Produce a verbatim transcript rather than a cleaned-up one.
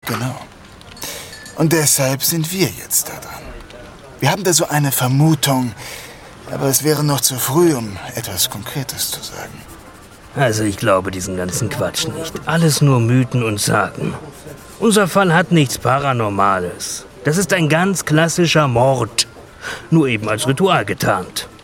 Genau. Und deshalb sind wir jetzt da dran. Wir haben da so eine Vermutung, aber es wäre noch zu früh, um etwas Konkretes zu sagen. Also ich glaube diesen ganzen Quatsch nicht. Alles nur Mythen und Sagen. Unser Fall hat nichts Paranormales. Das ist ein ganz klassischer Mord. Nur eben als Ritual getarnt.